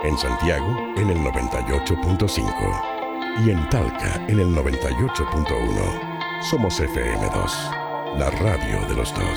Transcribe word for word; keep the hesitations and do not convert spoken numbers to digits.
En Santiago, en el noventa y ocho punto cinco. Y en Talca, en el noventa y ocho punto uno. Somos F M dos, la radio de los dos.